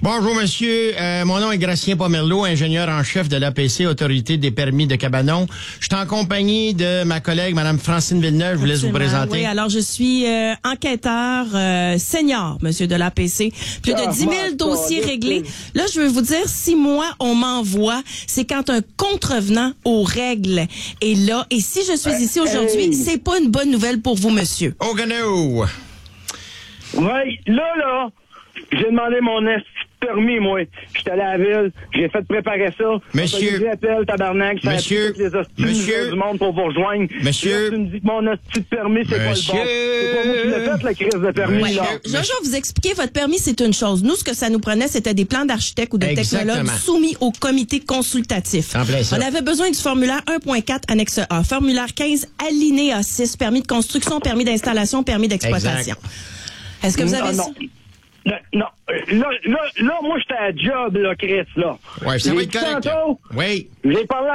Bonjour, monsieur. Mon nom est Gracien Pomerleau, ingénieur en chef de l'APC, Autorité des permis de Cabanon. Je suis en compagnie de ma collègue, Mme Francine Villeneuve. Je vous laisse vous présenter. Oui, alors je suis enquêteur senior, monsieur de l'APC. Plus de 10 000 dossiers réglés. Là, je veux vous dire, si moi, on m'envoie, c'est quand un contrevenant aux règles est là. Et si je suis ici aujourd'hui, c'est pas une bonne nouvelle pour vous, monsieur. Oh, no! Oui, là, j'ai demandé mon permis, moi. J'étais allé à la ville, j'ai fait préparer ça. Monsieur. J'appelle, tabarnak, Monsieur. Monsieur. Du monde pour vous rejoindre. Monsieur. Là, tu me dis que mon hostie de permis, c'est pas le bon. C'est pas moi qui l'ai fait, la crise de permis, Ouais. là. Je vais vous expliquer, votre permis, c'est une chose. Nous, ce que ça nous prenait, c'était des plans d'architecte ou de technologue soumis au comité consultatif. On avait besoin du formulaire 1.4, annexe A. Formulaire 15, alinéa 6, permis de construction, permis d'installation, permis d'exploitation. Est-ce que vous avez ça? Non. Là, moi, j'étais à job, là, Chris, là. Ouais, ça va être correct. Oui. J'ai parlé.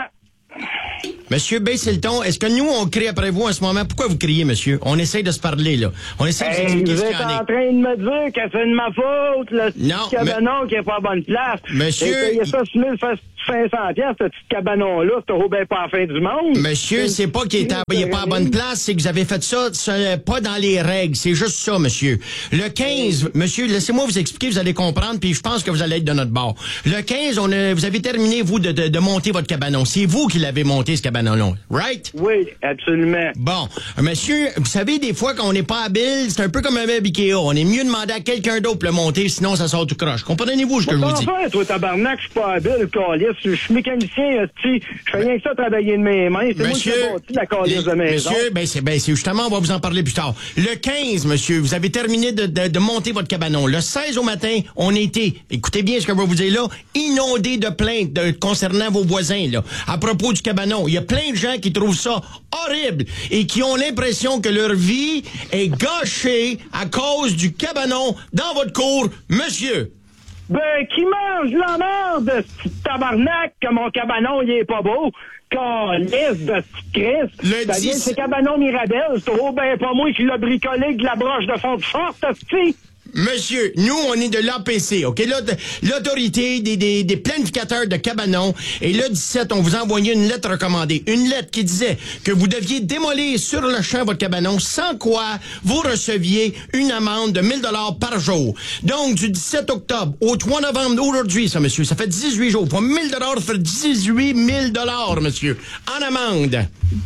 Monsieur, baissez le ton. Est-ce que nous, on crie après vous en ce moment? Pourquoi vous criez, monsieur? On essaie de se parler, là. On essaie de s'expliquer vous ce qu'il êtes y en en est. train de me dire que c'est de ma faute, le cabanon qui est pas à bonne place. Monsieur. J'ai payé ça 500 piastres, ce petit cabanon-là, c'était bien pas à la fin du monde. Monsieur, c'est pas qu'il est pas à bonne place, c'est que vous avez fait ça pas dans les règles. C'est juste ça, monsieur. Le 15, monsieur, laissez-moi vous expliquer, vous allez comprendre, puis je pense que vous allez être de notre bord. Le 15, vous avez terminé, vous, de monter votre cabanon. C'est vous qui l'avez monté, ce cabanon-là. Right? Oui, absolument. Bon. Monsieur, vous savez, des fois, quand on n'est pas habile, c'est un peu comme un meuble Ikea. On est mieux demander à quelqu'un d'autre de le monter, sinon ça sort tout croche. Comprenez-vous ce que je vous dis? Enfin, toi, tabarnak, je suis pas habile, calice. Je suis mécanicien, je fais rien que ça travailler de mes mains. C'est monsieur, moi qui ai bâti la calice de maison. Monsieur, c'est justement, on va vous en parler plus tard. Le 15, monsieur, vous avez terminé de monter votre cabanon. Le 16 au matin, on était, écoutez bien ce que je vais vous dire là, inondé de plaintes concernant vos voisins, là. À propos du cabanon, il y a plein de gens qui trouvent ça horrible et qui ont l'impression que leur vie est gâchée à cause du cabanon dans votre cour, monsieur. Ben, qui mange la merde, ce tabarnak, que mon cabanon, il est pas beau. Calisse de Christ. Ça vient de ce cabanon Mirabel. C'est trop ben pas moi qui l'a bricolé avec de la broche de fond de force, hostie. Monsieur, nous, on est de l'APC, OK? L'autorité des planificateurs de cabanon. Et le 17, on vous a envoyé une lettre recommandée. Une lettre qui disait que vous deviez démolir sur le champ votre cabanon, sans quoi vous receviez une amende de 1 000 $ par jour. Donc, du 17 octobre au 3 novembre, aujourd'hui, ça, monsieur, ça fait 18 jours. Pour 1 000 $, ça fait 18 000 $, monsieur, en amende.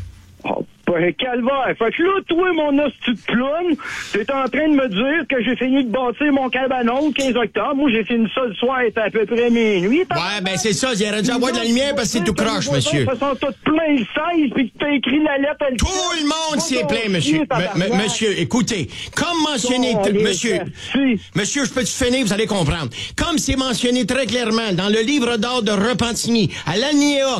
Oh, ben, calvaire. Fait que là, toi, mon hostie de clown, t'es en train de me dire que j'ai fini de bâtir mon cabanon le 15 octobre. Moi, j'ai fini ça le soir, il était à peu près minuit. Ouais, ben, c'est ça. Il aurait dû avoir de la lumière parce que c'est tout croche, monsieur. Ils sont tous pleins le 16, puis tu t'as écrit la lettre. Tout le monde s'est plaint, monsieur. Monsieur, écoutez, comme mentionné, monsieur, je peux te finir, vous allez comprendre. Comme c'est mentionné très clairement dans le livre d'or de Repentigny, à l'alinéa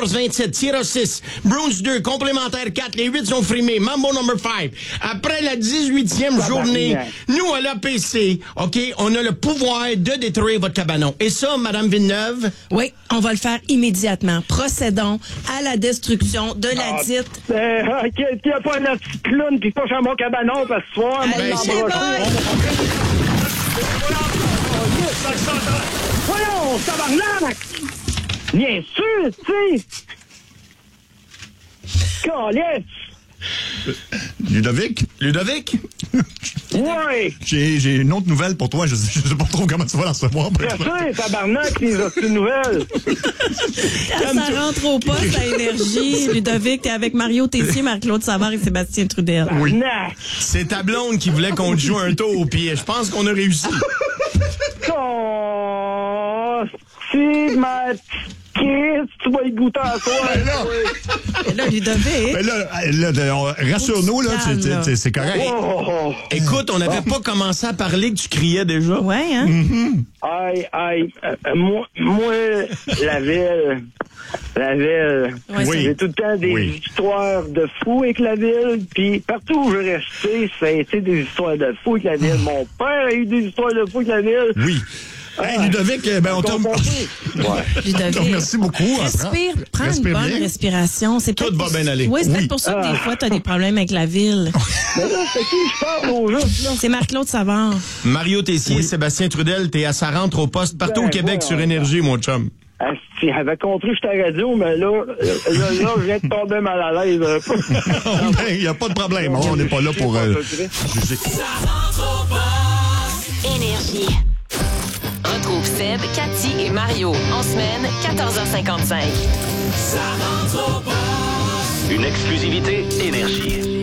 1427-6, Bruns 2, complémentaire 4, les 8 sont frimés, Mambo number 5. Après la 18e journée, nous, à l'APC, OK, on a le pouvoir de détruire votre cabanon. Et ça, Madame Villeneuve? Oui, on va le faire immédiatement. Procédons à la destruction de la dite... Qu'il n'y a pas de petite clown qui touche à mon cabanon parce que ce soir... Voyons, tabarnak! Bien sûr, tu sais! Calisse! Ludovic? Oui! J'ai une autre nouvelle pour toi. Je sais pas trop comment tu vas la recevoir. Je sais, tabarnak, les autres nouvelles. Quand ça rentre au poste à Énergie, Ludovic, t'es avec Mario Tessier, Marc-Claude Savard et Sébastien Trudel. Oui. C'est ta blonde qui voulait qu'on te joue un tour, puis je pense qu'on a réussi. Oh, si, ma... tu vas y goûter à toi. Là, Ludovic. Ben là, rassure-nous, là, c'est correct. Oh. Écoute, on n'avait pas commencé à parler que tu criais déjà. Ouais, hein? Aïe, moi, la ville, ouais, j'ai tout le temps des histoires de fous avec la ville, puis partout où je restais, ça a été des histoires de fous avec la ville. Mon père a eu des histoires de fous avec la ville. Oui. Hey, Ludovic, on te Ludovic, merci beaucoup. Prends une bonne respiration. Tout va bien aller. Oui, c'est peut-être pour ça que des fois, tu as des problèmes avec la ville. Mais là, c'est qui je parle au juste, là? C'est Marc-Claude Savard. Mario Tessier, Sébastien Trudel, t'es à sa rentre au poste partout au Québec sur Énergie, mon chum. Si j'avais compris que j'étais à radio, mais là, je viens de tomber mal à l'aise. Il n'y a pas de problème. On n'est pas là pour juger. Énergie. Retrouve Seb, Cathy et Mario en semaine, 14h55. Une exclusivité Énergie.